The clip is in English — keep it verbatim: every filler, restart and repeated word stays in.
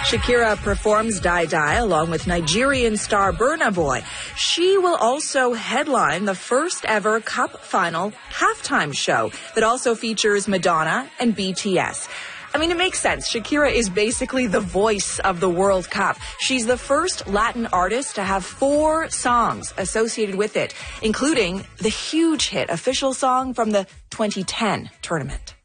Shakira performs Die Die along with Nigerian star Burna Boy. She will also headline the first ever Cup final halftime show that also features Madonna and B T S. I mean, it makes sense. Shakira is basically the voice of the World Cup. She's the first Latin artist to have four songs associated with it, including the huge hit official song from the twenty ten tournament.